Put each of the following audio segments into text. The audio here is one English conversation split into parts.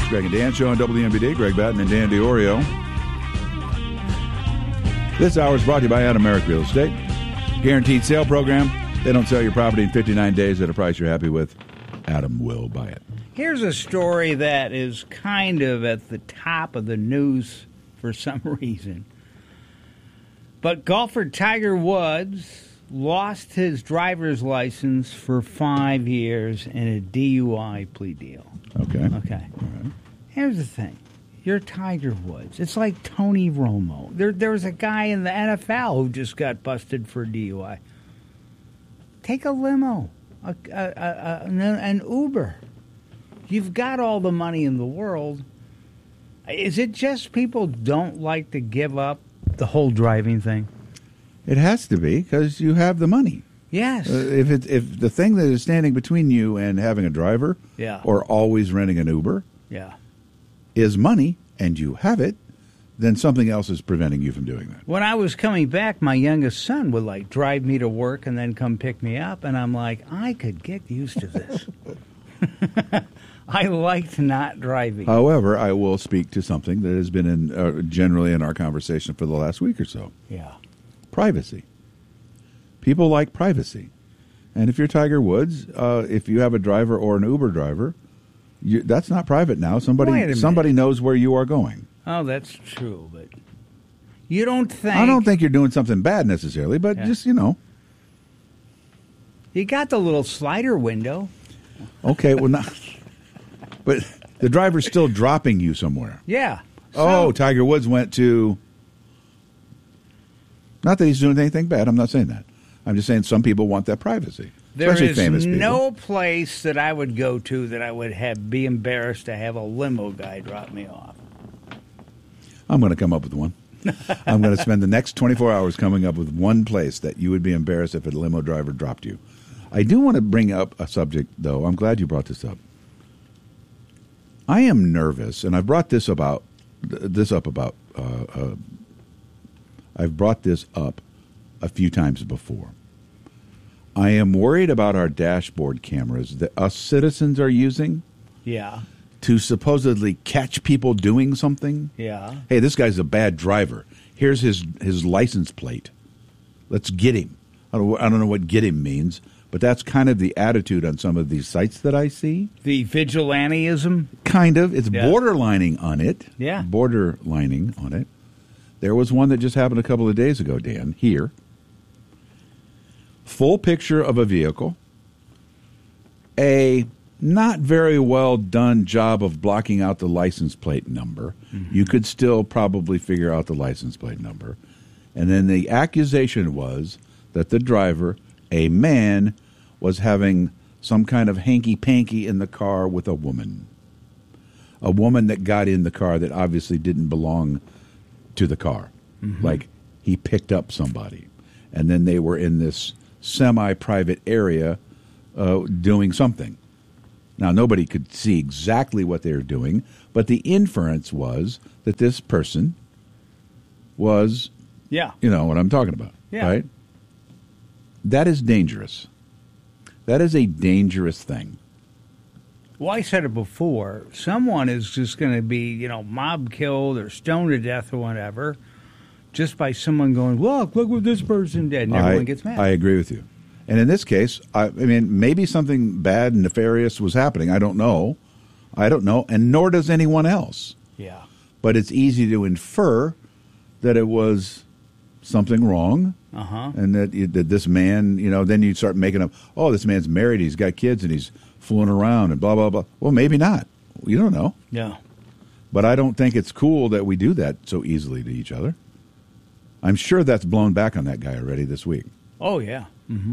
Greg and Dan Show on WMBD. Greg Batten and Dan DiOrio. This hour is brought to you by Adam Merrick Real Estate. Guaranteed sale program. They don't sell your property in 59 days at a price you're happy with. Adam will buy it. Here's a story that is kind of at the top of the news for some reason. But golfer Tiger Woods lost his driver's license for 5 years in a DUI plea deal. Okay. Okay. All right. Here's the thing. You're Tiger Woods. It's like Tony Romo. There was a guy in the NFL who just got busted for DUI. Take a limo, an Uber. You've got all the money in the world. Is it just people don't like to give up the whole driving thing? It has to be because you have the money. Yes. If the thing that is standing between you and having a driver, or always renting an Uber, is money, and you have it, then something else is preventing you from doing that. When I was coming back, my youngest son would drive me to work and then come pick me up, and I'm like, I could get used to this. I liked not driving. However, I will speak to something that has been generally in our conversation for the last week or so. Yeah. Privacy. People like privacy. And if you're Tiger Woods, if you have a driver or an Uber driver, that's not private now. Somebody knows where you are going. Oh, that's true, but you don't think... I don't think you're doing something bad necessarily, but just, You got the little slider window. Okay, well, not... But the driver's still dropping you somewhere. Yeah. Tiger Woods went to... Not that he's doing anything bad. I'm not saying that. I'm just saying some people want that privacy. Especially famous people. There is no place that I would go to that I would be embarrassed to have a limo guy drop me off. I'm going to come up with one. I'm going to spend the next 24 hours coming up with one place that you would be embarrassed if a limo driver dropped you. I do want to bring up a subject, though. I'm glad you brought this up. I am nervous, and I've brought this up a few times before. I am worried about our dashboard cameras that us citizens are using. Yeah. To supposedly catch people doing something. Yeah. Hey, this guy's a bad driver. Here's his license plate. Let's get him. I don't know what get him means, but that's kind of the attitude on some of these sites that I see. The vigilantism? Kind of. It's borderlining on it. Yeah. Borderlining on it. There was one that just happened a couple of days ago, Dan, here. Full picture of a vehicle. A not very well done job of blocking out the license plate number. Mm-hmm. You could still probably figure out the license plate number. And then the accusation was that the driver, a man, was having some kind of hanky-panky in the car with a woman. A woman that got in the car that obviously didn't belong to the car. Mm-hmm. Like he picked up somebody. And then they were in this semi-private area doing something. Now, nobody could see exactly what they were doing, but the inference was that this person was, you know what I'm talking about, right? That is dangerous. That is a dangerous thing. Well, I said it before. Someone is just going to be, mob killed or stoned to death or whatever just by someone going, look what this person did, and everyone gets mad. I agree with you. And in this case, I mean, maybe something bad and nefarious was happening. I don't know, and nor does anyone else. Yeah. But it's easy to infer that it was something wrong, and that this man, then you start making up, this man's married, he's got kids, and he's fooling around, and blah, blah, blah. Well, maybe not. You don't know. Yeah. But I don't think it's cool that we do that so easily to each other. I'm sure that's blown back on that guy already this week. Oh, yeah. Mm-hmm.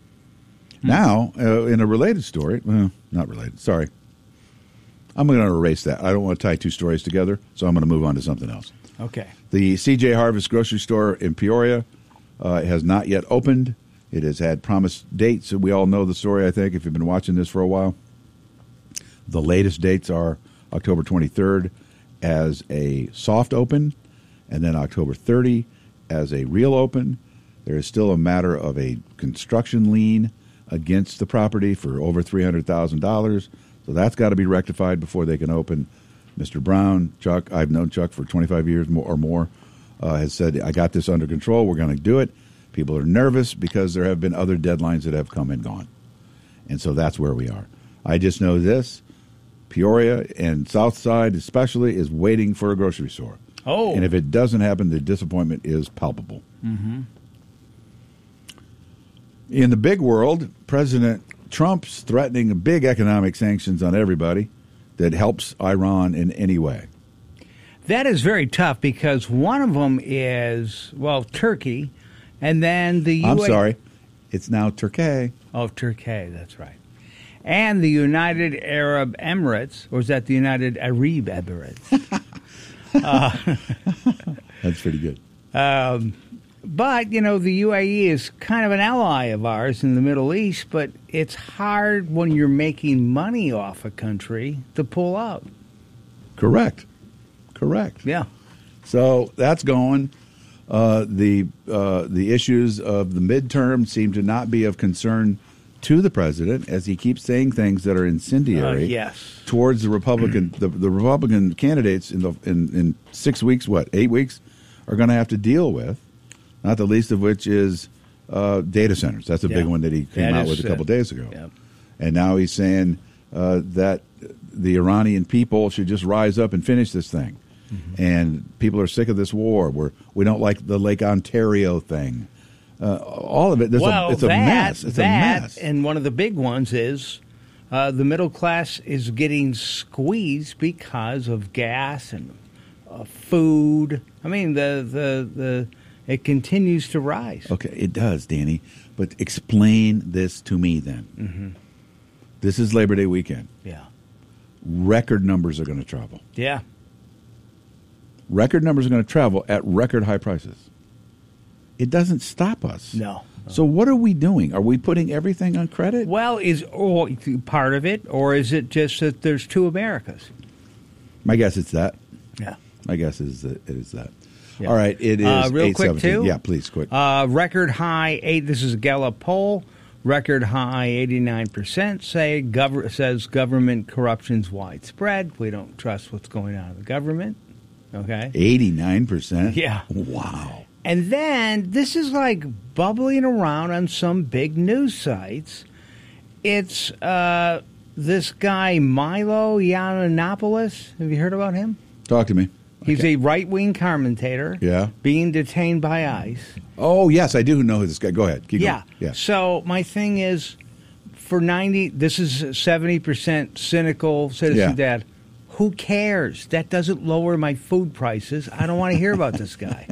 Now, in a related story, not related, sorry. I'm going to erase that. I don't want to tie two stories together, so I'm going to move on to something else. Okay. The C.J. Harvest grocery store in Peoria has not yet opened. It has had promised dates. We all know the story, I think, if you've been watching this for a while. The latest dates are October 23rd as a soft open, and then October 30 as a real open. There is still a matter of a construction lien against the property for over $300,000. So that's got to be rectified before they can open. Mr. Brown, Chuck, I've known Chuck for 25 years or more, has said, I got this under control. We're going to do it. People are nervous because there have been other deadlines that have come and gone. And so that's where we are. I just know this. Peoria and South Side especially is waiting for a grocery store. Oh. And if it doesn't happen, the disappointment is palpable. Mm-hmm. In the big world, President Trump's threatening big economic sanctions on everybody that helps Iran in any way. That is very tough because one of them is, well, Turkey, and then the I'm sorry. It's now Turkey. Oh, Turkey, that's right. And the United Arab Emirates, or is that the United Arab Emirates? That's pretty good. But, the UAE is kind of an ally of ours in the Middle East, but it's hard when you're making money off a country to pull out. Correct. Yeah. So that's going. The issues of the midterm seem to not be of concern to the president, as he keeps saying things that are incendiary yes. towards the Republican the Republican candidates in 6 weeks, 8 weeks, are going to have to deal with. Not the least of which is data centers. That's a big one that he came out with a couple days ago. Yep. And now he's saying that the Iranian people should just rise up and finish this thing. Mm-hmm. And people are sick of this war. We don't like the Lake Ontario thing. All of it. It's a mess. It's a mess. And one of the big ones is the middle class is getting squeezed because of gas and food. I mean, it continues to rise. Okay, it does, Danny. But explain this to me then. Mm-hmm. This is Labor Day weekend. Yeah. Record numbers are going to travel. Yeah. Record numbers are going to travel at record high prices. It doesn't stop us. No. So what are we doing? Are we putting everything on credit? Well, is part of it, or is it just that there's two Americas? My guess it's that. Yeah. My guess is that it is that. Yeah. All right, it is real quick too. Yeah, please, quick. Record high 8. This is a Gallup poll. Record high 89% says government corruption's widespread. We don't trust what's going on in the government. Okay. 89%. Yeah. Wow. And then this is like bubbling around on some big news sites. It's this guy Milo Yiannopoulos. Have you heard about him? Talk to me. He's a right-wing commentator. Yeah. Being detained by ICE. Oh, yes, I do know this guy. Go ahead. Keep going. Yeah. So my thing is, this is 70% cynical citizen dad. Who cares? That doesn't lower my food prices. I don't want to hear about this guy.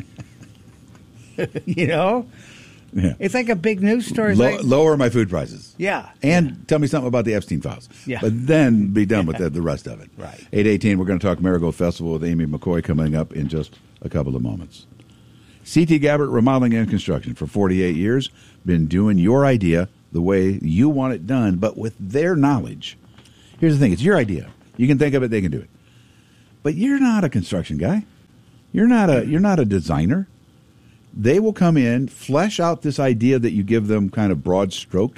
Yeah. It's like a big news story. Lower my food prices. Yeah. And tell me something about the Epstein files. Yeah. But then be done with the rest of it. Right. 8:18, we're going to talk Marigold Festival with Amy McCoy coming up in just a couple of moments. C.T. Gabbert Remodeling and Construction for 48 years. Been doing your idea the way you want it done, but with their knowledge. Here's the thing. It's your idea. You can think of it. They can do it. But you're not a construction guy. You're not a designer. They will come in, flesh out this idea that you give them kind of broad-stroked,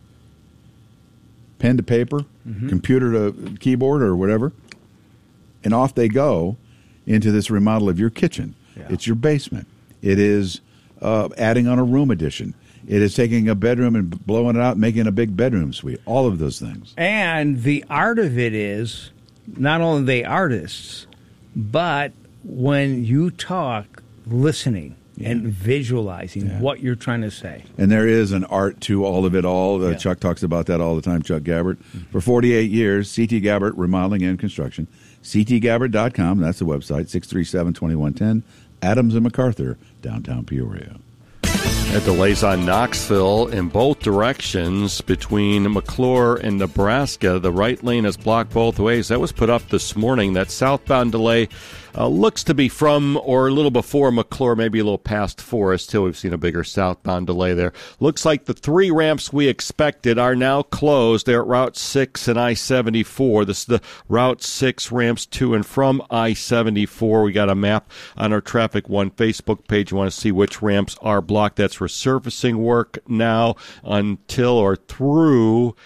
pen to paper, computer to keyboard or whatever, and off they go into this remodel of your kitchen. Yeah. It's your basement. It is adding on a room addition. It is taking a bedroom and blowing it out, making a big bedroom suite. All of those things. And the art of it is not only the artists, but when you talk, listening. Yeah. And visualizing what you're trying to say. And there is an art to all of it all. Chuck talks about that all the time, Chuck Gabbert. Mm-hmm. For 48 years, C.T. Gabbert Remodeling and Construction. ctgabbert.com, that's the website, 637-2110. Adams and MacArthur, downtown Peoria. At delays on Knoxville in both directions between McClure and Nebraska. The right lane is blocked both ways. That was put up this morning. That southbound delay looks to be from or a little before McClure, maybe a little past Forest Hill. We've seen a bigger southbound delay there. Looks like the 3 ramps we expected are now closed. They're at Route 6 and I-74. This is the Route 6 ramps to and from I-74. We got a map on our Traffic One Facebook page. You want to see which ramps are blocked. That's resurfacing work now until or through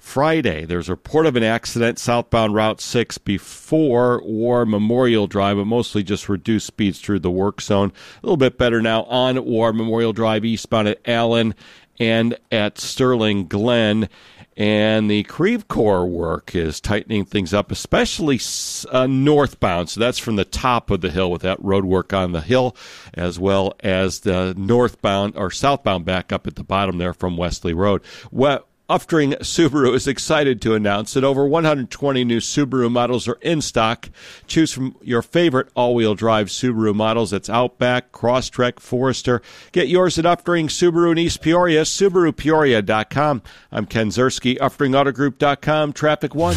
Friday, there's a report of an accident southbound Route 6 before War Memorial Drive, but mostly just reduced speeds through the work zone. A little bit better now on War Memorial Drive eastbound at Allen and at Sterling Glen. And the Creve Corps work is tightening things up, especially northbound. So that's from the top of the hill with that road work on the hill, as well as the northbound or southbound back up at the bottom there from Wesley Road. Uftring Subaru is excited to announce that over 120 new Subaru models are in stock. Choose from your favorite all-wheel drive Subaru models. That's Outback, Crosstrek, Forester. Get yours at Uftring Subaru in East Peoria, SubaruPeoria.com. I'm Ken Zerski, UfteringAutoGroup.com, Traffic 1.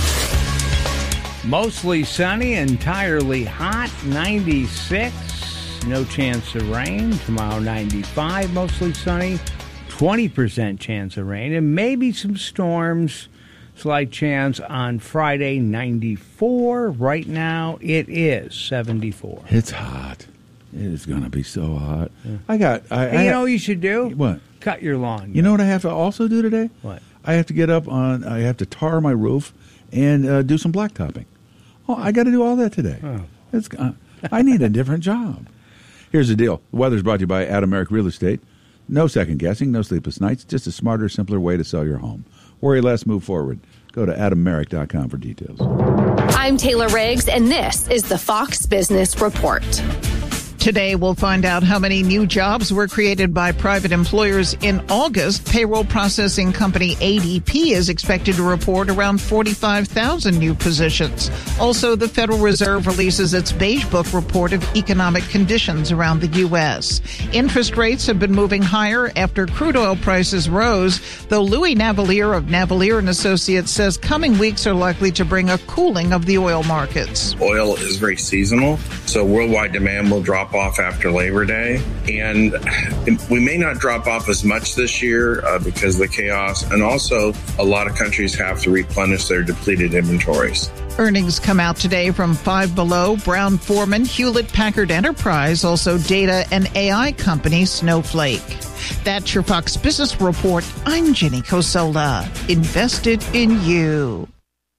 Mostly sunny, entirely hot, 96. No chance of rain. Tomorrow, 95, mostly sunny. 20% chance of rain, and maybe some storms. Slight chance on Friday, 94. Right now, it is 74. It's hot. It is going to be so hot. Yeah. You know what you should do? What? Cut your lawn. You know what I have to also do today? What? I have to get up I have to tar my roof and do some blacktopping. Oh, I got to do all that today. Oh. I need a different job. Here's the deal. The weather's brought to you by Adameric Real Estate. No second guessing, no sleepless nights, just a smarter, simpler way to sell your home. Worry less, move forward. Go to AdamMerrick.com for details. I'm Taylor Riggs, and this is the Fox Business Report. Today, we'll find out how many new jobs were created by private employers in August. Payroll processing company ADP is expected to report around 45,000 new positions. Also, the Federal Reserve releases its Beige Book report of economic conditions around the U.S. Interest rates have been moving higher after crude oil prices rose, though Louis Navalier of Navalier & Associates says coming weeks are likely to bring a cooling of the oil markets. Oil is very seasonal, so worldwide demand will drop off after Labor Day, and we may not drop off as much this year because of the chaos, and also a lot of countries have to replenish their depleted inventories. Earnings come out today from Five Below, Brown-Forman, Hewlett-Packard Enterprise, also data and AI company Snowflake. That's your Fox Business Report. I'm Jenny Cosola. Invested in you.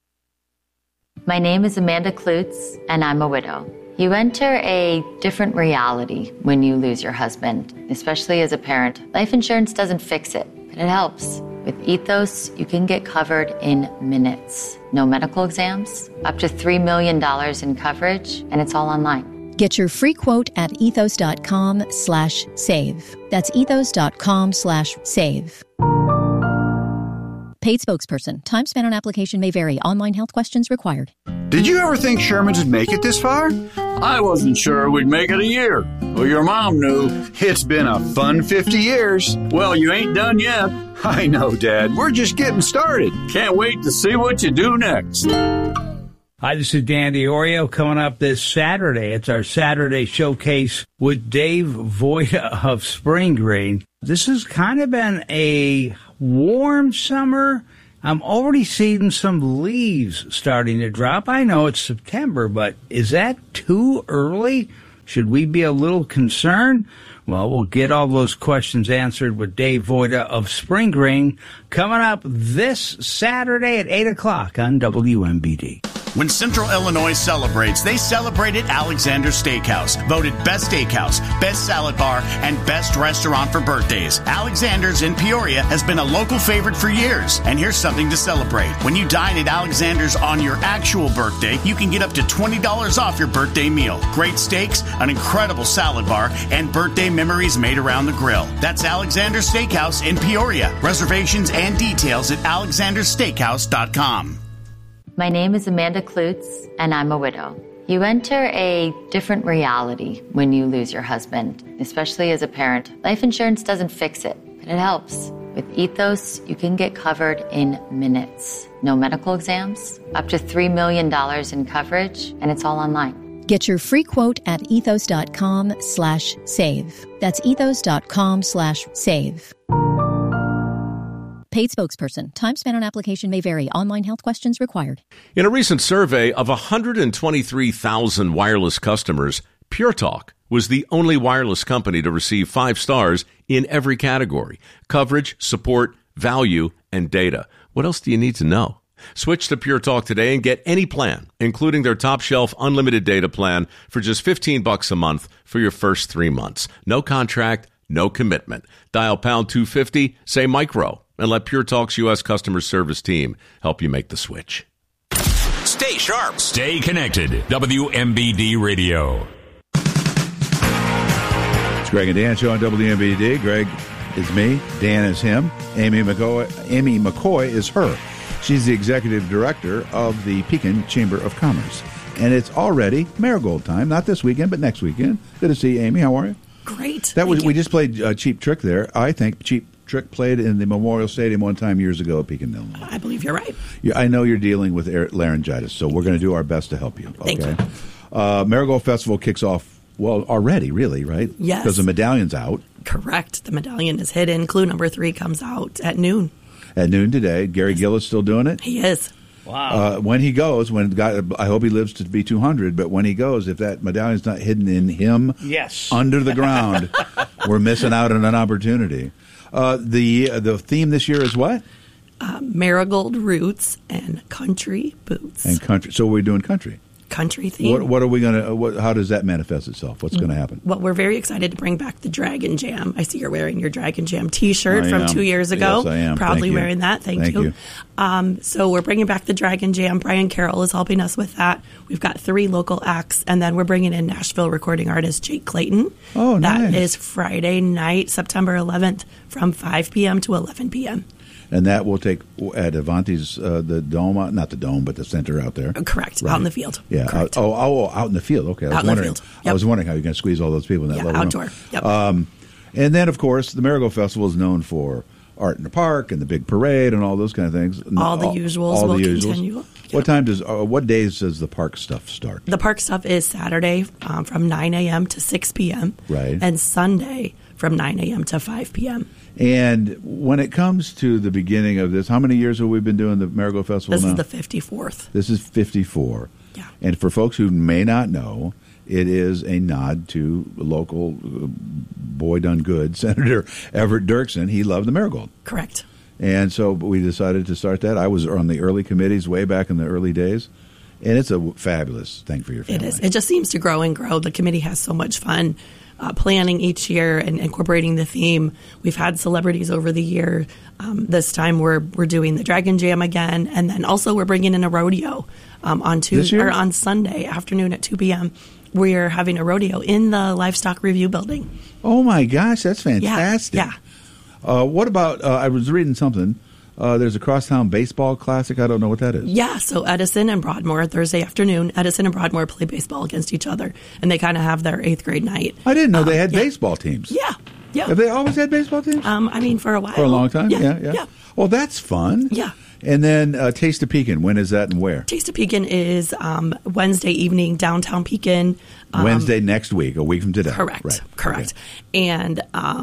My name is Amanda Klutz, and I'm a widow. You enter a different reality when you lose your husband, especially as a parent. Life insurance doesn't fix it, but it helps. With Ethos, you can get covered in minutes. No medical exams, up to $3 million in coverage, and it's all online. Get your free quote at ethos.com/save. That's ethos.com/save. Paid spokesperson. Time spent on application may vary. Online health questions required. Did you ever think Sherman's would make it this far? I wasn't sure we'd make it a year. Well, your mom knew. It's been a fun 50 years. Well, you ain't done yet. I know, Dad. We're just getting started. Can't wait to see what you do next. Hi, this is Dan Diorio coming up this Saturday. It's our Saturday showcase with Dave Voida of Spring Green. This has kind of been a warm summer. I'm already seeing some leaves starting to drop. I know it's September, but is that too early? Should we be a little concerned? Well, we'll get all those questions answered with Dave Voida of Spring Green coming up this Saturday at 8 o'clock on WMBD. When Central Illinois celebrates, they celebrate at Alexander's Steakhouse. Voted Best Steakhouse, Best Salad Bar, and Best Restaurant for birthdays. Alexander's in Peoria has been a local favorite for years. And here's something to celebrate. When you dine at Alexander's on your actual birthday, you can get up to $20 off your birthday meal. Great steaks, an incredible salad bar, and birthday memories made around the grill. That's Alexander's Steakhouse in Peoria. Reservations and details at alexandersteakhouse.com. My name is Amanda Klutz, and I'm a widow. You enter a different reality when you lose your husband, especially as a parent. Life insurance doesn't fix it, but it helps. With Ethos, you can get covered in minutes. No medical exams, up to $3 million in coverage, and it's all online. Get your free quote at ethos.com/save. That's ethos.com/save. Paid spokesperson. Time spent on application may vary. Online health questions required. In a recent survey of 123,000 wireless customers, Pure Talk was the only wireless company to receive 5 stars in every category: coverage, support, value, and data. What else do you need to know? Switch to Pure Talk today and get any plan, including their top shelf unlimited data plan for just $15 a month for your first 3 months. No contract, no commitment. Dial pound 250, say micro, and let Pure Talk's U.S. customer service team help you make the switch. Stay sharp. Stay connected. WMBD Radio. It's Greg and Dan show on WMBD. Greg is me. Dan is him. Amy McCoy is her. She's the executive director of the Pekin Chamber of Commerce. And it's already Marigold time. Not this weekend, but next weekend. Good to see you, Amy. How are you? Great. We just played Cheap Trick there. I think Cheap Trick played in the Memorial Stadium one time years ago at Pekin, Illinois. I believe you're right. I know you're dealing with laryngitis, so we're going to do our best to help you. Okay? Thank you. Marigold Festival kicks off, already, really, right? Yes. Because the medallion's out. Correct. The medallion is hidden. Clue number 3 comes out at noon. At noon today. Gary Gillis still doing it? He is. Wow. When he goes, I hope he lives to be 200, but when he goes, if that medallion's not hidden in him under the ground, we're missing out on an opportunity. The theme this year is what? Marigold roots and country boots. And country. So we're doing country. Country theme. What are we going to? How does that manifest itself? What's going to happen? Well, we're very excited to bring back the Dragon Jam. I see you're wearing your Dragon Jam T-shirt from 2 years ago. Yes, I am. Proudly wearing that. Thank you. So we're bringing back the Dragon Jam. Brian Carroll is helping us with that. We've got 3 local acts, and then we're bringing in Nashville recording artist Jake Clayton. Oh, nice. That is Friday night, September 11th, from 5 p.m. to 11 p.m. And that will take at Avanti's, the dome, not the dome, but the center out there. Correct. Right. Out in the field. Yeah. Correct. Out in the field. Okay. Out in the field. Yep. I was wondering how you're going to squeeze all those people in that little outdoor. room. Yep. And then, of course, the Marigold Festival is known for art in the park and the big parade and all those kind of things. All the usuals will continue. Yep. What days does the park stuff start? The park stuff is Saturday from 9 a.m. to 6 p.m. Right. And Sunday from 9 a.m. to 5 p.m. And when it comes to the beginning of this, how many years have we been doing the Marigold Festival now? This is the 54th. This is 54. Yeah. And for folks who may not know, it is a nod to local boy done good, Senator Everett Dirksen. He loved the Marigold. Correct. And so we decided to start that. I was on the early committees way back in the early days. And it's a fabulous thing for your family. It is. It just seems to grow and grow. The committee has so much fun planning each year and incorporating the theme. We've had celebrities over the year. This time we're doing the Dragon Jam again, and then also we're bringing in a rodeo on Sunday afternoon at 2 p.m. We're having a rodeo in the Livestock Review Building. Oh my gosh, that's fantastic! Yeah. What about? I was reading something. There's a crosstown baseball classic. I don't know what that is. Yeah, so Edison and Broadmoor, Thursday afternoon, Edison and Broadmoor play baseball against each other, and they kind of have their 8th grade night. I didn't know they had baseball teams. Yeah. Have they always had baseball teams? For a while. For a long time? Yeah. Well, that's fun. Yeah. And then Taste of Pekin, when is that and where? Taste of Pekin is Wednesday evening, downtown Pekin. Wednesday next week, a week from today. Correct. Right. Correct. Okay. And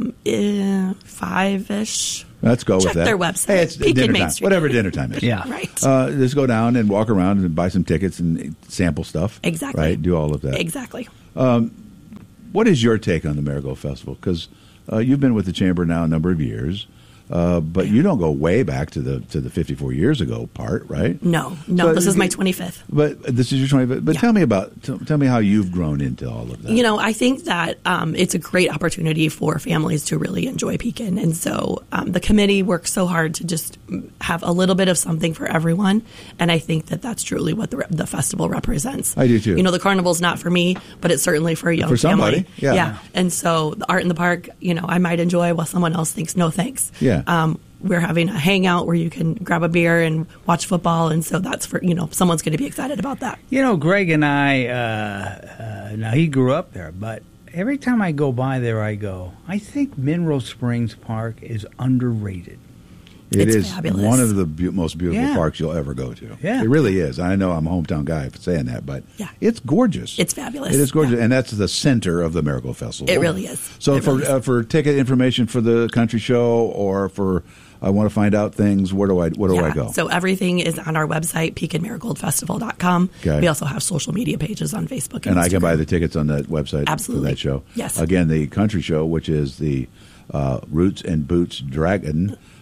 5-ish. Let's go Check with that. their website. Hey, it's Pekin dinner Main time. Street. Whatever dinner time is. Yeah. Right. Just go down and walk around and buy some tickets and sample stuff. Exactly. Right? Do all of that. Exactly. What is your take on the Marigold Festival? Because you've been with the Chamber now a number of years. But you don't go way back to the 54 years ago part, right? No. This is my 25th. But this is your 25th. But tell me how you've grown into all of that. You know, I think that it's a great opportunity for families to really enjoy Pekin, and so the committee works so hard to just have a little bit of something for everyone, and I think that that's truly what the festival represents. I do too. You know, the carnival's not for me, but it's certainly for a young somebody. family. Yeah. And so the art in the park, you know, I might enjoy while someone else thinks no thanks. Yeah. We're having a hangout where you can grab a beer and watch football, and so that's for, you know, someone's going to be excited about that. You know, Greg and I, now he grew up there, but every time I go by there, I think Mineral Springs Park is underrated. It's fabulous. One of the most beautiful parks you'll ever go to. Yeah. It really is. I know I'm a hometown guy for saying that, but it's gorgeous. It's fabulous. It is gorgeous, and that's the center of the Marigold Festival. It really is. So for ticket information for the country show or for I want to find out things, where do I go? So everything is on our website, pekinmarigoldfestival.com. Okay. We also have social media pages on Facebook and Instagram. I can buy the tickets on that website for that show. Yes. Again, the country show, which is the Roots and Boots Dragon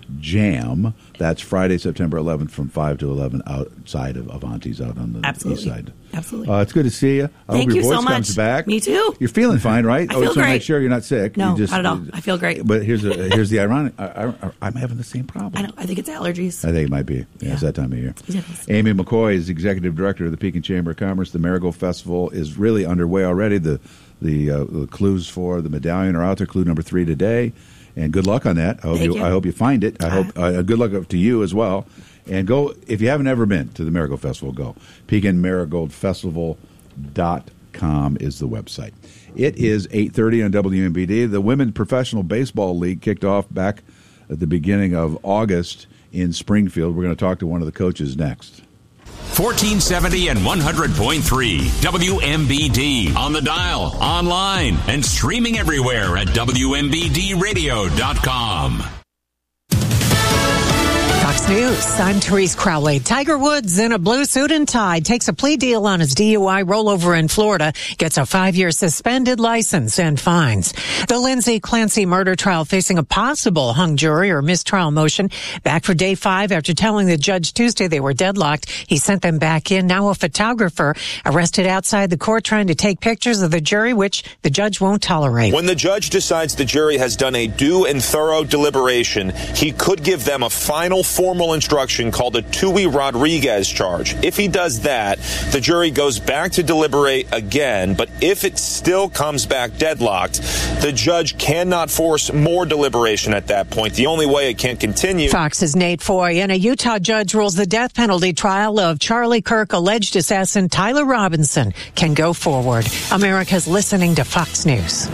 Jam. That's Friday, September 11th from 5 to 11 outside of Avanti's out on the east side. Absolutely. It's good to see you. I Thank hope your you voice so much. comes back. Me too. You're feeling fine, right? I feel so great. Make sure you're not sick. No, not at all. I feel great. But here's the ironic. I'm having the same problem. I know. I think it's allergies. I think it might be. Yeah, it's that time of year. It is. Amy McCoy is executive director of the Pekin Chamber of Commerce. The Marigold Festival is really underway already. The clues for the medallion are out there. Clue number 3 today. And good luck on that. I hope you find it. I hope good luck to you as well. And go, if you haven't ever been to the Marigold Festival, go. PekinMarigoldFestival.com is the website. It is 8:30 on WMBD. The Women's Professional Baseball League kicked off back at the beginning of August in Springfield. We're going to talk to one of the coaches next. 1470 and 100.3 WMBD on the dial, online, and streaming everywhere at WMBDradio.com. Fox News, I'm Therese Crowley. Tiger Woods in a blue suit and tie takes a plea deal on his DUI rollover in Florida, gets a 5-year suspended license and fines. The Lindsay Clancy murder trial facing a possible hung jury or mistrial motion back for day 5 after telling the judge Tuesday they were deadlocked. He sent them back in. Now a photographer arrested outside the court trying to take pictures of the jury, which the judge won't tolerate. When the judge decides the jury has done a due and thorough deliberation, he could give them a final formal instruction called a Tui-Rodriguez charge. If he does that, the jury goes back to deliberate again, but if it still comes back deadlocked, the judge cannot force more deliberation at that point. The only way it can continue. Fox's Nate Foy and a Utah judge rules the death penalty trial of Charlie Kirk alleged assassin Tyler Robinson can go forward. America's listening to Fox News.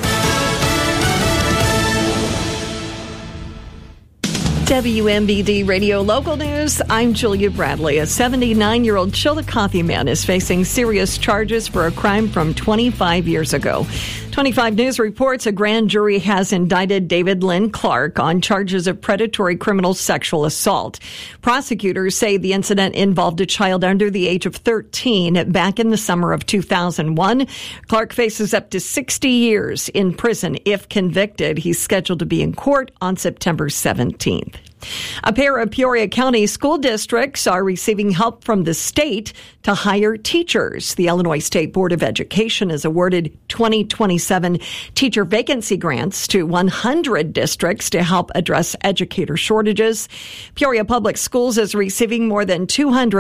WMBD Radio Local News, I'm Julia Bradley. A 79-year-old Chillicothe man is facing serious charges for a crime from 25 years ago. 25 News reports a grand jury has indicted David Lynn Clark on charges of predatory criminal sexual assault. Prosecutors say the incident involved a child under the age of 13 back in the summer of 2001. Clark faces up to 60 years in prison if convicted. He's scheduled to be in court on September 17th. A pair of Peoria County school districts are receiving help from the state to hire teachers. The Illinois State Board of Education has awarded 2027 teacher vacancy grants to 100 districts to help address educator shortages. Peoria Public Schools is receiving more than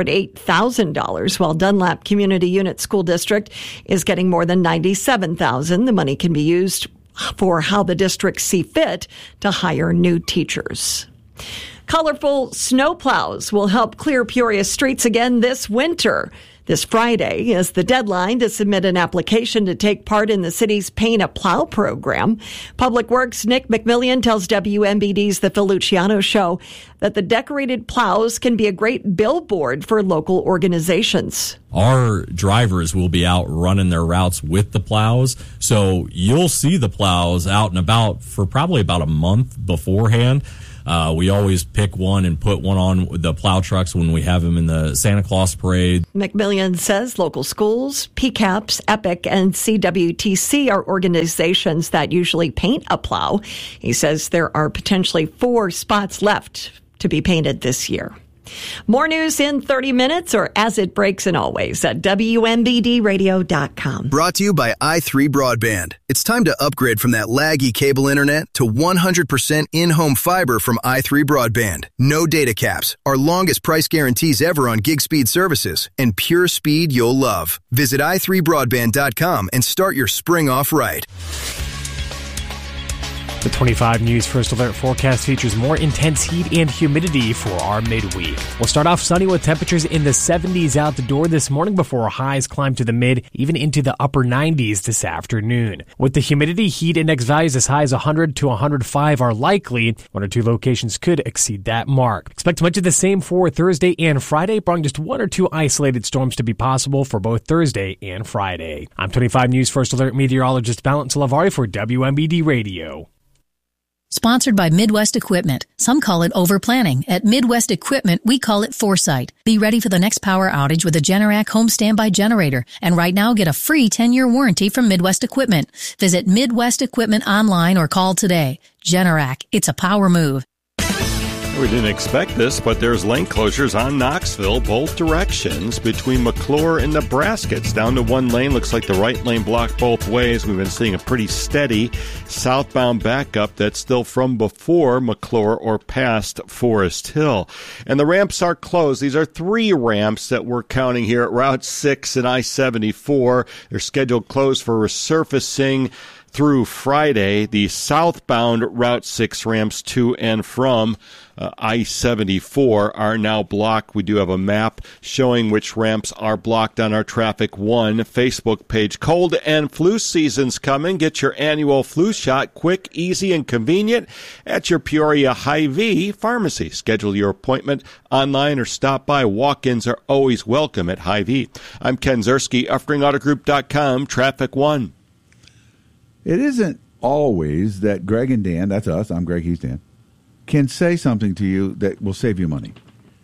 $208,000, while Dunlap Community Unit School District is getting more than $97,000. The money can be used for how the districts see fit to hire new teachers. Colorful snowplows will help clear Peoria streets again this winter. This Friday is the deadline to submit an application to take part in the city's Paint a Plow program. Public Works Nick McMillian tells WMBD's The Phil Luciano Show that the decorated plows can be a great billboard for local organizations. Our drivers will be out running their routes with the plows, so you'll see the plows out and about for probably about a month beforehand. We always pick one and put one on the plow trucks when we have them in the Santa Claus parade. McMillian says local schools, PCAPS, EPIC, and CWTC are organizations that usually paint a plow. He says there are potentially 4 spots left to be painted this year. More news in 30 minutes or as it breaks and always at WMBDradio.com. Brought to you by i3 Broadband. It's time to upgrade from that laggy cable internet to 100% in-home fiber from i3 Broadband. No data caps, our longest price guarantees ever on gig speed services, and pure speed you'll love. Visit i3broadband.com and start your spring off right. The 25 News First Alert forecast features more intense heat and humidity for our midweek. We'll start off sunny with temperatures in the 70s out the door this morning before highs climb to the mid, even into the upper 90s this afternoon. With the humidity, heat index values as high as 100 to 105 are likely. 1 or 2 locations could exceed that mark. Expect much of the same for Thursday and Friday, barring just 1 or 2 isolated storms to be possible for both Thursday and Friday. I'm 25 News First Alert meteorologist Valent Salavari for WMBD Radio. Sponsored by Midwest Equipment. Some call it overplanning. At Midwest Equipment, we call it foresight. Be ready for the next power outage with a Generac home standby generator. And right now, get a free 10-year warranty from Midwest Equipment. Visit Midwest Equipment online or call today. Generac, it's a power move. We didn't expect this, but there's lane closures on Knoxville, both directions, between McClure and Nebraska. It's down to one lane. Looks like the right lane blocked both ways. We've been seeing a pretty steady southbound backup that's still from before McClure or past Forest Hill. And the ramps are closed. These are 3 ramps that we're counting here at Route 6 and I-74. They're scheduled closed for resurfacing through Friday. The southbound Route 6 ramps to and from I-74 are now blocked. We do have a map showing which ramps are blocked on our Traffic One Facebook page. Cold and flu season's coming. Get your annual flu shot quick, easy, and convenient at your Peoria Hy-Vee pharmacy. Schedule your appointment online or stop by. Walk-ins are always welcome at Hy-Vee. I'm Ken Zerski, UffringAutoGroup.com, Traffic One. It isn't always that Greg and Dan, that's us, I'm Greg, he's Dan, can say something to you that will save you money.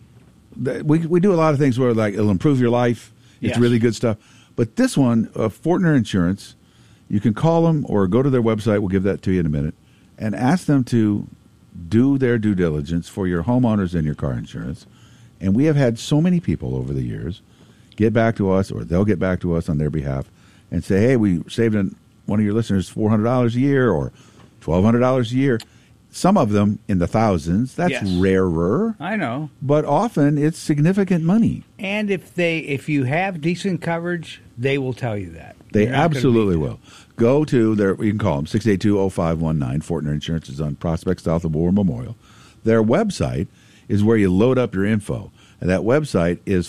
We do a lot of things where like it'll improve your life. It's really good stuff. But this one, Fortner Insurance, you can call them or go to their website. We'll give that to you in a minute. And ask them to do their due diligence for your homeowners and your car insurance. And we have had so many people over the years get back to us, or they'll get back to us on their behalf and say, hey, we saved one of your listeners $400 a year or $1,200 a year. Some of them in the thousands. That's rarer. I know. But often it's significant money. And if you have decent coverage, they will tell you that. They absolutely will. Go to their, you can call them, 682-0519. Fortner Insurance is on Prospect south of War Memorial. Their website is where you load up your info. And that website is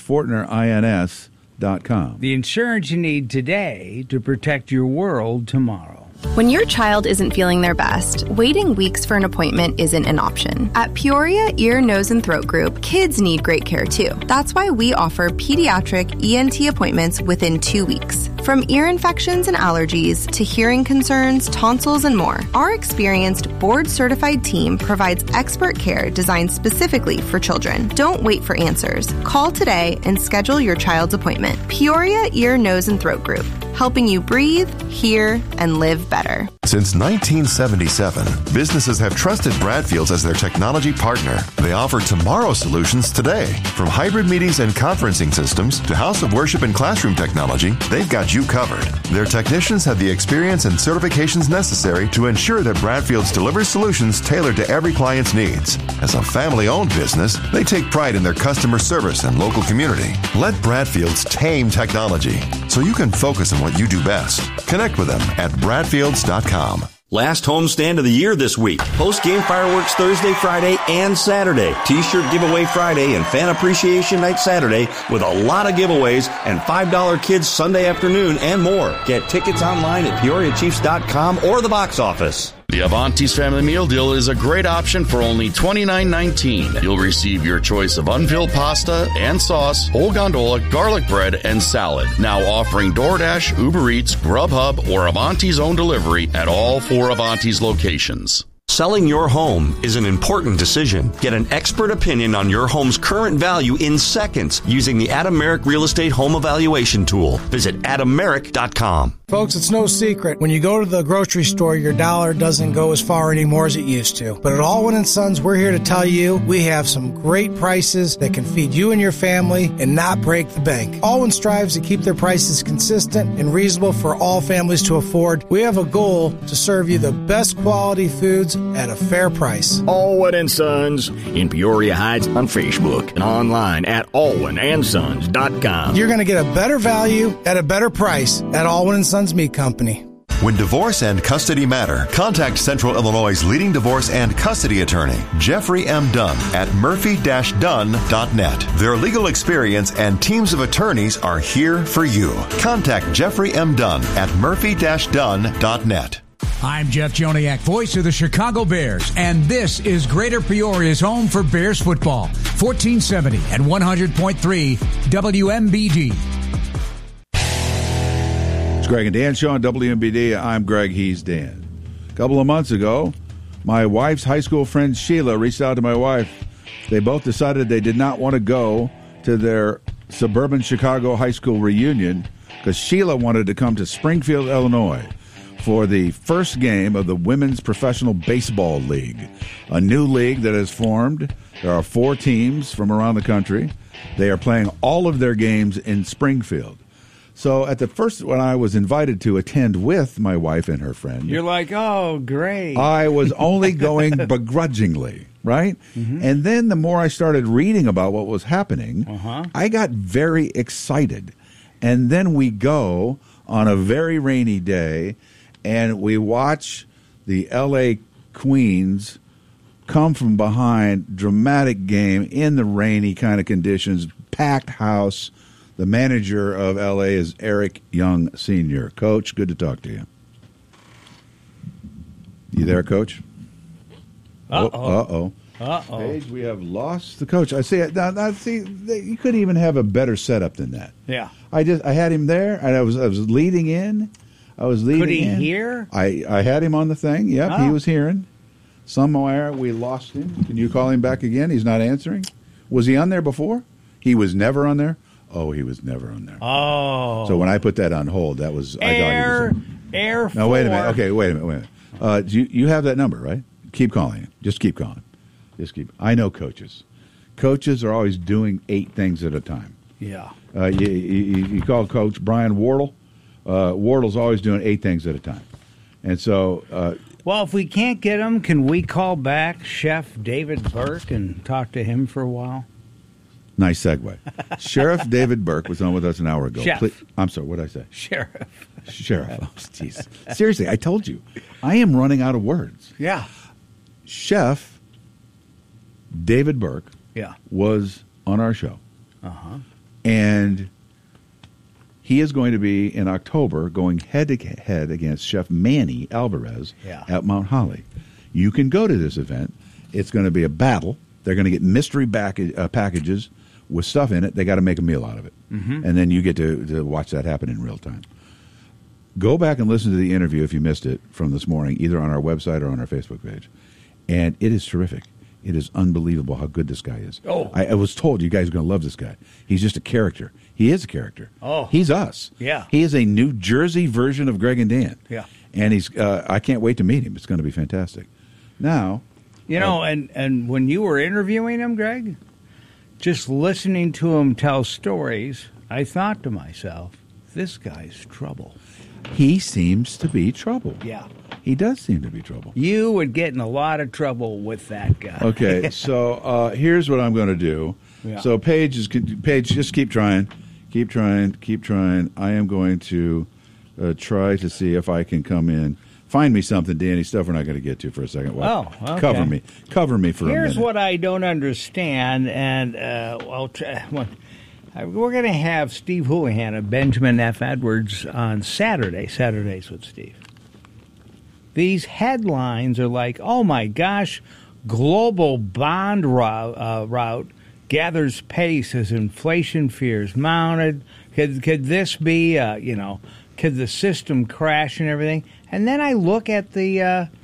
FortnerINS.com. The insurance you need today to protect your world tomorrow. When your child isn't feeling their best, waiting weeks for an appointment isn't an option. At Peoria Ear, Nose, and Throat Group, kids need great care too. That's why we offer pediatric ENT appointments within 2 weeks. From ear infections and allergies to hearing concerns, tonsils, and more, our experienced board-certified team provides expert care designed specifically for children. Don't wait for answers. Call today and schedule your child's appointment. Peoria Ear, Nose, and Throat Group, helping you breathe, hear, and live better. Since 1977, businesses have trusted Bradfields as their technology partner. They offer tomorrow solutions today. From hybrid meetings and conferencing systems to house of worship and classroom technology, they've got you covered. Their technicians have the experience and certifications necessary to ensure that Bradfields delivers solutions tailored to every client's needs. As a family-owned business, they take pride in their customer service and local community. Let Bradfields tame technology so you can focus on what you do best. Connect with them at Bradfields.com. Last homestand of the year this week. Post-game fireworks Thursday, Friday, and Saturday. T-shirt giveaway Friday and fan appreciation night Saturday with a lot of giveaways and $5 kids Sunday afternoon and more. Get tickets online at PeoriaChiefs.com or the box office. The Avanti's Family Meal Deal is a great option for only $29.19. You'll receive your choice of unfilled pasta and sauce, whole gondola, garlic bread, and salad. Now offering DoorDash, Uber Eats, Grubhub, or Avanti's own delivery at all 4 Avanti's locations. Selling your home is an important decision. Get an expert opinion on your home's current value in seconds using the Adam Merrick Real Estate Home Evaluation Tool. Visit AdamMerrick.com. Folks, it's no secret. When you go to the grocery store, your dollar doesn't go as far anymore as it used to. But at Allwyn & Sons, we're here to tell you we have some great prices that can feed you and your family and not break the bank. Allwyn strives to keep their prices consistent and reasonable for all families to afford. We have a goal to serve you the best quality foods at a fair price. Allwyn & Sons in Peoria Heights on Facebook and online at allwynsons.com. You're going to get a better value at a better price at Allwyn & Sons Meat Company. When divorce and custody matter, contact Central Illinois' leading divorce and custody attorney, Jeffrey M. Dunn, at murphy-dunn.net. Their legal experience and teams of attorneys are here for you. Contact Jeffrey M. Dunn at murphy-dunn.net. I'm Jeff Joniak, voice of the Chicago Bears, and this is Greater Peoria's home for Bears football. 1470 and 100.3 WMBD. It's Greg and Dan show on WMBD. I'm Greg, he's Dan. A couple of months ago, my wife's high school friend Sheila reached out to my wife. They both decided they did not want to go to their suburban Chicago high school reunion because Sheila wanted to come to Springfield, Illinois for the first game of the Women's Professional Baseball League, a new league that has formed. There are 4 teams from around the country. They are playing all of their games in Springfield. So at the first, when I was invited to attend with my wife and her friend, you're like, oh, great. I was only going begrudgingly, right? Mm-hmm. And then the more I started reading about what was happening, I got very excited. And then we go on a very rainy day, and we watch the L.A. Queens come from behind, dramatic game in the rainy kind of conditions, packed house. The manager of L.A. is Eric Young Sr. Coach, good to talk to you. You there, Coach? Uh-oh. Paige, we have lost the coach. I see. Now, see, you couldn't even have a better setup than that. Yeah. I had him there, and I was leading in. Could he hear? I had him on the thing. Yep, Oh. He was hearing. Somewhere we lost him. Can you call him back again? He's not answering. Was he on there before? He was never on there? Oh, he was never on there. Oh. So when I put that on hold, that was... I thought he was... No, wait a minute. Okay, wait a minute. You have that number, right? Keep calling him. Just keep calling him. I know coaches. Coaches are always doing 8 things at a time. Yeah. You call Coach Brian Wardle. Wardle's always doing 8 things at a time. And so... well, if we can't get him, can we call back Chef David Burke and talk to him for a while? Nice segue. Sheriff David Burke was on with us an hour ago. Chef. I'm sorry, what did I say? Sheriff. Oh, jeez. Seriously, I told you. I am running out of words. Yeah. Chef David Burke was on our show. Uh-huh. And he is going to be, in October, going head-to-head against Chef Manny Alvarez at Mount Holly. You can go to this event. It's going to be a battle. They're going to get mystery packages with stuff in it. They got to make a meal out of it. Mm-hmm. And then you get to watch that happen in real time. Go back and listen to the interview if you missed it from this morning, either on our website or on our Facebook page. And it is terrific. It is unbelievable how good this guy is. Oh. I was told you guys are going to love this guy. He's just a character. He is a character. Oh. He's us. Yeah. He is a New Jersey version of Greg and Dan. Yeah. And he's. I can't wait to meet him. It's going to be fantastic. Now... You know, and when you were interviewing him, Greg, just listening to him tell stories, I thought to myself, this guy's trouble. He seems to be trouble. Yeah. He does seem to be trouble. You would get in a lot of trouble with that guy. Okay, so here's what I'm going to do. Yeah. So Paige, just keep trying. Keep trying. I am going to try to see if I can come in. Find me something, Danny, stuff we're not going to get to for a second. Well, okay. Cover me for a minute. Here's what I don't understand, and we're going to have Steve Houlihan of Benjamin F. Edwards on Saturdays with Steve. These headlines are like, oh my gosh, global bond rout gathers pace as inflation fears mounted. Could this be, could the system crash and everything? And then I look at the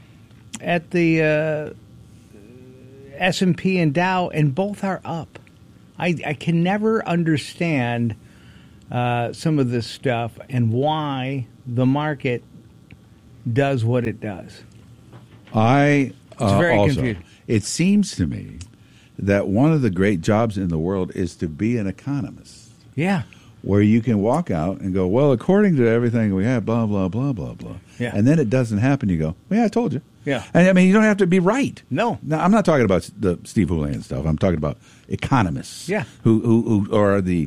S&P and Dow, and both are up. I can never understand some of this stuff and why the market does what it does. It's very also, confusing. It seems to me that one of the great jobs in the world is to be an economist. Yeah. Where you can walk out and go, well, according to everything we have, blah, blah, blah, blah, blah. Yeah. And then it doesn't happen. You go, well, yeah, I told you. Yeah. And I mean, you don't have to be right. No. Now, I'm not talking about the Steve Houlihan stuff. I'm talking about economists. Yeah. Who are the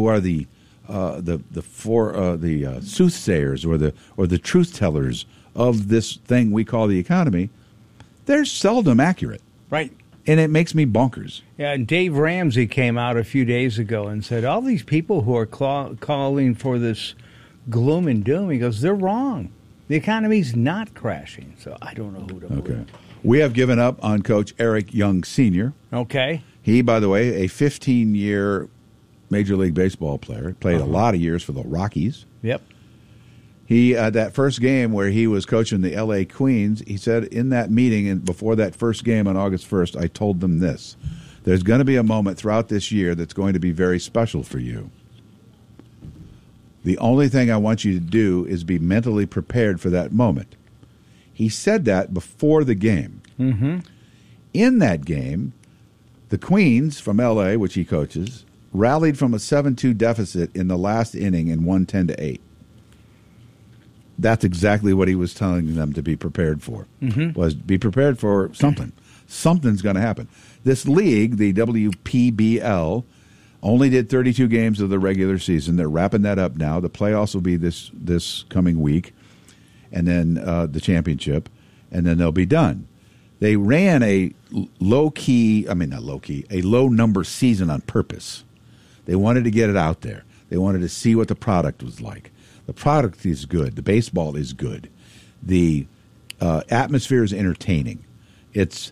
soothsayers or the truth tellers of this thing we call the economy. They're seldom accurate. Right. And it makes me bonkers. Yeah, and Dave Ramsey came out a few days ago and said, all these people who are calling for this gloom and doom, he goes, they're wrong. The economy's not crashing. So I don't know who to believe. Okay. We have given up on Coach Eric Young Sr. Okay. He, by the way, a 15-year Major League Baseball player, played a lot of years for the Rockies. Yep. He that first game where he was coaching the L.A. Queens, he said in that meeting and before that first game on August 1st, I told them this. There's going to be a moment throughout this year that's going to be very special for you. The only thing I want you to do is be mentally prepared for that moment. He said that before the game. Mm-hmm. In that game, the Queens from L.A., which he coaches, rallied from a 7-2 deficit in the last inning and won 10-8. That's exactly what he was telling them to be prepared for. Mm-hmm. Was be prepared for something. Something's going to happen. This league, the WPBL, only did 32 games of the regular season. They're wrapping that up now. The playoffs will be this coming week, and then the championship, and then they'll be done. They ran a low number season on purpose. They wanted to get it out there. They wanted to see what the product was like. The product is good. The baseball is good. The atmosphere is entertaining. It's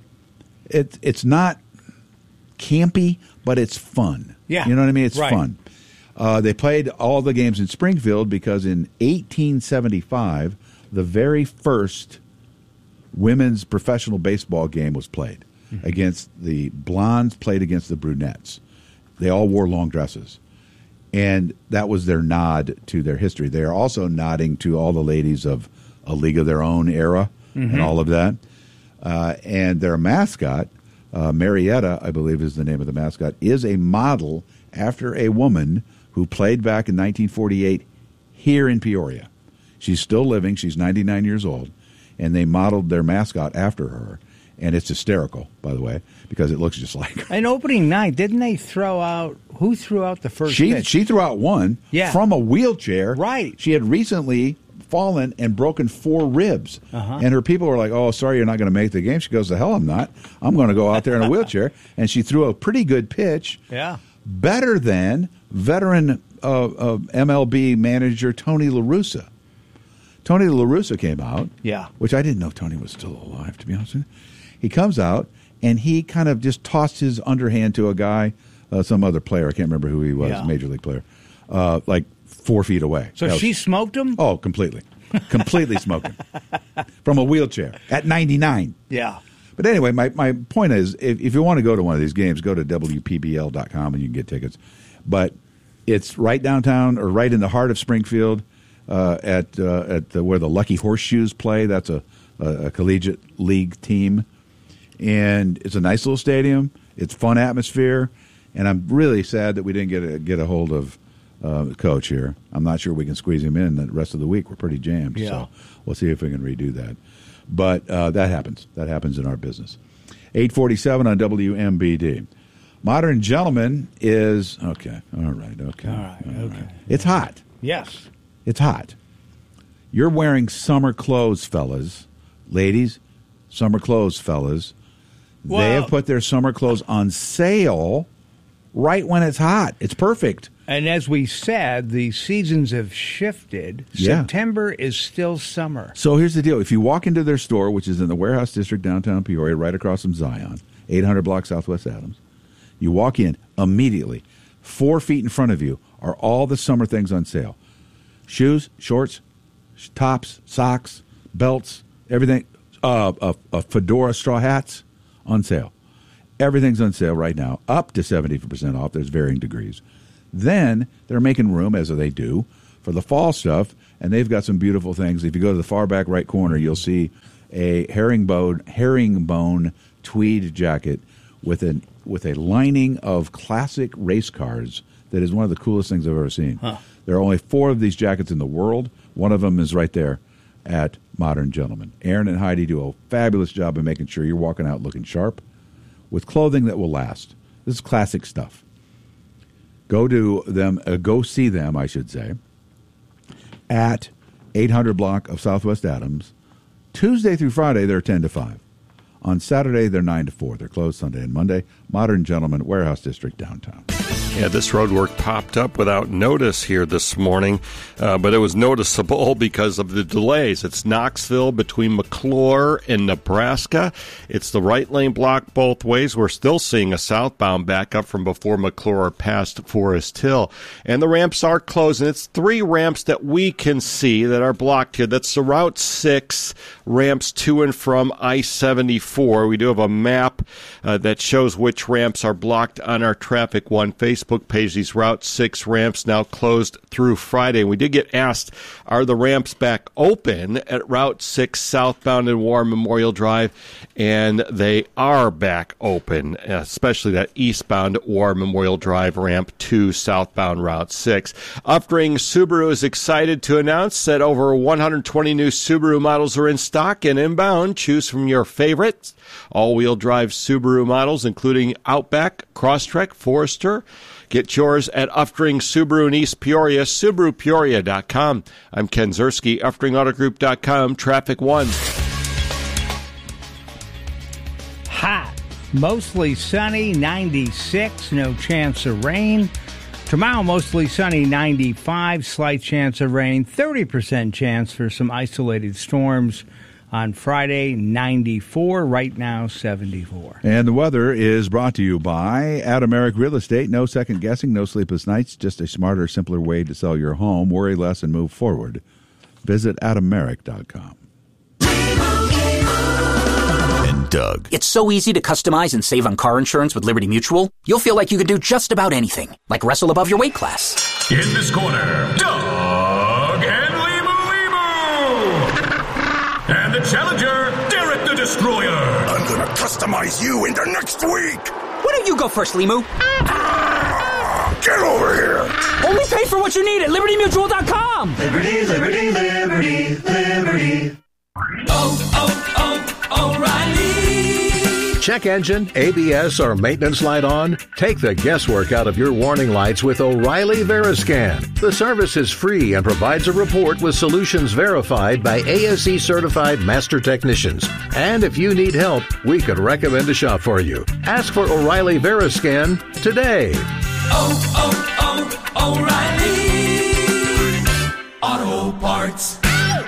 not campy, but it's fun. Yeah. You know what I mean? It's right. fun. They played all the games in Springfield because in 1875, the very first women's professional baseball game was played against the blondes, played against the brunettes. They all wore long dresses. And that was their nod to their history. They are also nodding to all the ladies of A League of Their Own era and all of that. And their mascot, Marietta, I believe is the name of the mascot, is a model after a woman who played back in 1948 here in Peoria. She's still living. She's 99 years old. And they modeled their mascot after her. And it's hysterical, by the way, because it looks just like her. And opening night, didn't they throw out – who threw out the first pitch? She threw out one from a wheelchair. Right. She had recently fallen and broken 4 ribs. And her people were like, oh, sorry, you're not going to make the game. She goes, the hell I'm not. I'm going to go out there in a wheelchair. And she threw a pretty good pitch. Yeah. Better than veteran MLB manager Tony La Russa. Tony La Russa came out. Yeah. Which I didn't know Tony was still alive, to be honest with you. He comes out, and he kind of just tossed his underhand to a guy, some other player. I can't remember who he was, major league player, like 4 feet away. So she smoked him? Oh, completely. Completely smoked him. From a wheelchair at 99. Yeah. But anyway, my point is, if you want to go to one of these games, go to WPBL.com and you can get tickets. But it's right downtown or right in the heart of Springfield at where the Lucky Horseshoes play. That's a collegiate league team. And it's a nice little stadium. It's fun atmosphere. And I'm really sad that we didn't get a hold of the coach here. I'm not sure we can squeeze him in the rest of the week. We're pretty jammed. Yeah. So we'll see if we can redo that. But that happens. That happens in our business. 847 on WMBD. Modern Gentleman is, okay. All right. It's hot. Yes. It's hot. You're wearing summer clothes, fellas. Ladies, summer clothes, fellas. Well, they have put their summer clothes on sale right when it's hot. It's perfect. And as we said, the seasons have shifted. Yeah. September is still summer. So here's the deal. If you walk into their store, which is in the Warehouse District, downtown Peoria, right across from Zion, 800 block Southwest Adams, you walk in immediately. 4 feet in front of you are all the summer things on sale. Shoes, shorts, tops, socks, belts, everything. Fedora straw hats on sale. Everything's on sale right now, up to 70% off. There's varying degrees. Then they're making room, as they do, for the fall stuff, and they've got some beautiful things. If you go to the far back right corner, you'll see a herringbone tweed jacket with a lining of classic race cars that is one of the coolest things I've ever seen. Huh. There are only 4 of these jackets in the world. One of them is right there at Modern Gentleman. Aaron and Heidi do a fabulous job of making sure you're walking out looking sharp with clothing that will last. This is classic stuff. Go see them, I should say, at 800 block of Southwest Adams. Tuesday through Friday, they're 10 to 5. On Saturday, they're 9 to 4. They're closed Sunday and Monday. Modern Gentleman, Warehouse District, downtown. Yeah, this roadwork popped up without notice here this morning, but it was noticeable because of the delays. It's Knoxville between McClure and Nebraska. It's the right lane block both ways. We're still seeing a southbound backup from before McClure past Forest Hill. And the ramps are closed, and it's 3 ramps that we can see that are blocked here. That's the Route 6 ramps to and from I-74. We do have a map that shows which ramps are blocked on our Traffic One Facebook Facebook page. These Route 6 ramps now closed through Friday. We did get asked, are the ramps back open at Route 6 southbound in War Memorial Drive? And they are back open, especially that eastbound War Memorial Drive ramp to southbound Route 6. Upring Subaru is excited to announce that over 120 new Subaru models are in stock and inbound. Choose from your favorites. All-wheel drive Subaru models, including Outback, Crosstrek, Forester. Get yours at Upring Subaru in East Peoria, SubaruPeoria.com. I'm Ken Zerski, UpringAutoGroup.com, Traffic 1. Hot. Mostly sunny, 96, no chance of rain. Tomorrow, mostly sunny, 95, slight chance of rain, 30% chance for some isolated storms. On Friday, 94, right now 74. And the weather is brought to you by Adam Merrick Real Estate. No second guessing, no sleepless nights, just a smarter, simpler way to sell your home. Worry less and move forward. Visit AdamMerrick.com. And Doug. It's so easy to customize and save on car insurance with Liberty Mutual. You'll feel like you can do just about anything, like wrestle above your weight class. In this corner, Doug and and the challenger, Derek the Destroyer. I'm gonna customize you into next week. Why don't you go first, Limu? Get over here. Only pay for what you need at LibertyMutual.com. Liberty, liberty, liberty, liberty. O'Reilly. Check engine, ABS, or maintenance light on? Take the guesswork out of your warning lights with O'Reilly Veriscan. The service is free and provides a report with solutions verified by ASE certified master technicians. And if you need help, we could recommend a shop for you. Ask for O'Reilly Veriscan today. O'Reilly Auto Parts.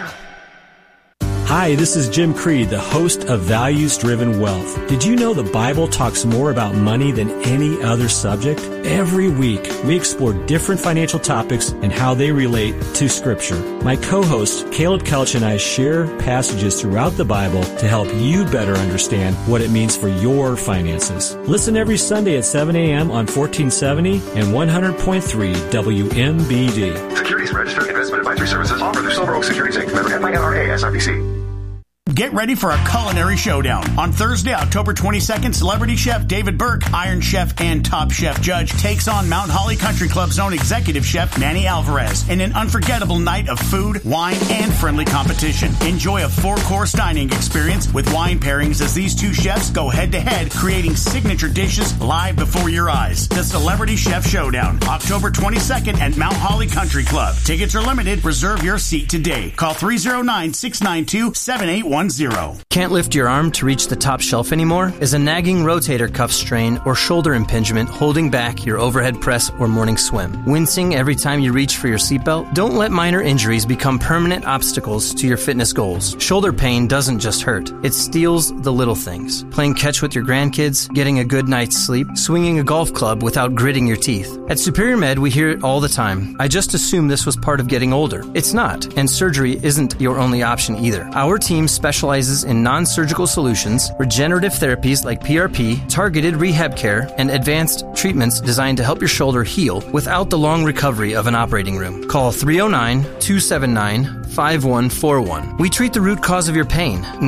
Hi, this is Jim Creed, the host of Values Driven Wealth. Did you know the Bible talks more about money than any other subject? Every week, we explore different financial topics and how they relate to Scripture. My co-host, Caleb Kelch, and I share passages throughout the Bible to help you better understand what it means for your finances. Listen every Sunday at 7 a.m. on 1470 and 100.3 WMBD. Securities Registered Investment Advisory Services offered through Silver Oak Securities Inc. Member FINRA SIPC. Get ready for a culinary showdown. On Thursday, October 22nd, celebrity chef David Burke, Iron Chef and Top Chef Judge, takes on Mount Holly Country Club's own executive chef Manny Alvarez in an unforgettable night of food, wine, and friendly competition. Enjoy a 4-course dining experience with wine pairings as these two chefs go head-to-head, creating signature dishes live before your eyes. The Celebrity Chef Showdown, October 22nd at Mount Holly Country Club. Tickets are limited. Reserve your seat today. Call 309-692-7810. Can't lift your arm to reach the top shelf anymore? Is a nagging rotator cuff strain or shoulder impingement holding back your overhead press or morning swim? Wincing every time you reach for your seatbelt? Don't let minor injuries become permanent obstacles to your fitness goals. Shoulder pain doesn't just hurt. It steals the little things. Playing catch with your grandkids, getting a good night's sleep, swinging a golf club without gritting your teeth. At Superior Med, we hear it all the time. I just assumed this was part of getting older. It's not, and surgery isn't your only option either. Our team specializes in non-surgical solutions, regenerative therapies like PRP, targeted rehab care, and advanced treatments designed to help your shoulder heal without the long recovery of an operating room. Call 309-279-5141. We treat the root cause of your pain,